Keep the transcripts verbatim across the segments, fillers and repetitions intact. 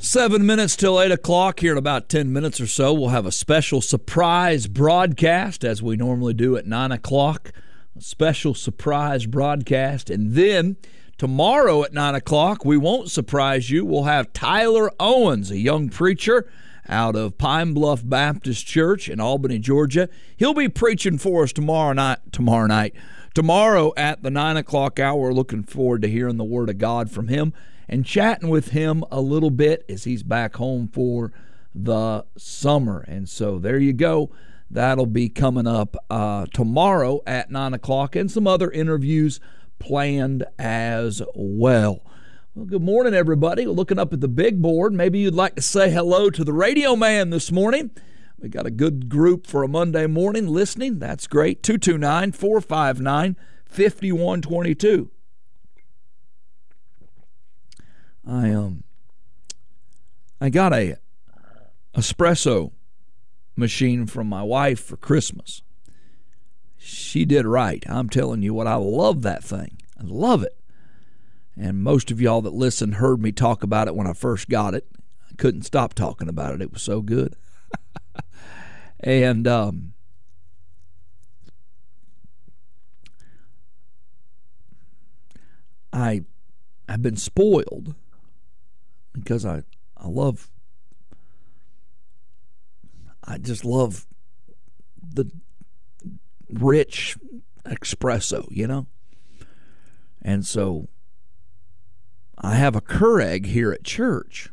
Seven minutes till eight o'clock. Here in about ten minutes or so, we'll have a special surprise broadcast, as we normally do at nine o'clock. A special surprise broadcast. And then tomorrow at nine o'clock, we won't surprise you. We'll have Tyler Owens, a young preacher out of Pine Bluff Baptist Church in Albany, Georgia. He'll be preaching for us tomorrow night. Tomorrow night. Tomorrow at the nine o'clock hour. We're looking forward to hearing the Word of God from him and chatting with him a little bit as he's back home for the summer. And so there you go. That'll be coming up uh, tomorrow at nine o'clock, and some other interviews planned as well. Well, good morning, everybody. Looking up at the big board, maybe you'd like to say hello to the radio man this morning. We got a good group for a Monday morning listening. That's great. two two nine, four five nine, five one two two. I um I got a espresso machine from my wife for Christmas. She did right. I'm telling you what, I love that thing. I love it. And most of y'all that listen heard me talk about it when I first got it. I couldn't stop talking about it. It was so good. and um I I've been spoiled because I, I love, I just love the rich espresso, you know? And so I have a Keurig here at church.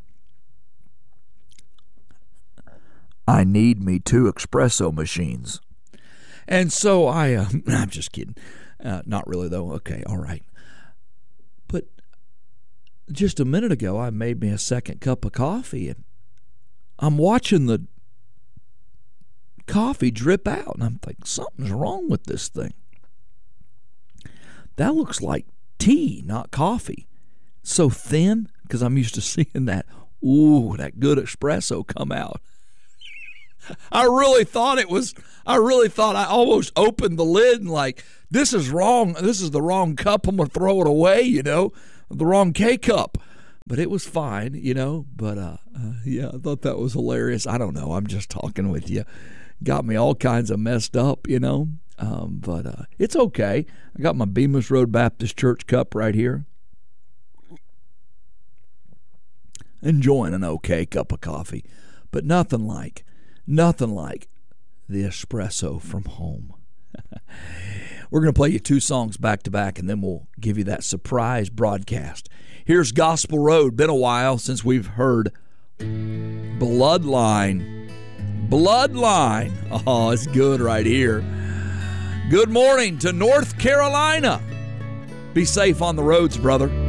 I need me two espresso machines. And so I, uh, I'm just kidding. Uh, not really, though. Okay, all right. But just a minute ago, I made me a second cup of coffee, and I'm watching the coffee drip out, and I'm thinking, something's wrong with this thing. That looks like tea, not coffee. So thin, because I'm used to seeing that, ooh, that good espresso come out. I really thought it was, I really thought I almost opened the lid and like, this is wrong. This is the wrong cup. I'm going to throw it away, you know, the wrong K-cup. But it was fine, you know, but uh, uh, yeah, I thought that was hilarious. I don't know. I'm just talking with you. Got me all kinds of messed up, you know, um, but uh, it's okay. I got my Bemis Road Baptist Church cup right here. Enjoying an okay cup of coffee, but nothing like, nothing like the espresso from home. We're going to play you two songs back to back, and then we'll give you that surprise broadcast. Here's Gospel Road. Been a while since we've heard Bloodline. Bloodline. Oh, it's good right here. Good morning to North Carolina. Be safe on the roads, brother.